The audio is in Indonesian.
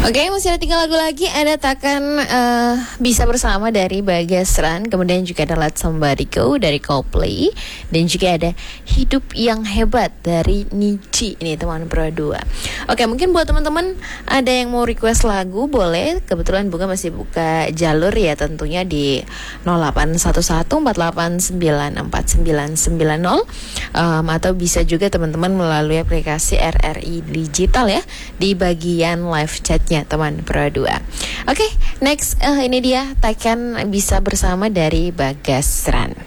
Oke, masih ada 3 lagu lagi. Ada Takkan Bisa Bersama dari Bagas Ran. Kemudian juga ada Let Somebody Go dari Coldplay. Dan juga ada Hidup Yang Hebat dari Niji. Ini teman Pro 2. Oke, mungkin buat teman-teman ada yang mau request lagu, boleh. Kebetulan Bunga masih buka jalur ya, tentunya di 081148949990. Atau bisa juga teman-teman melalui aplikasi RRI Digital ya, di bagian live chatnya teman Pro 2. Oke, next ini dia Takkan Bisa Bersama dari Bagas Ran.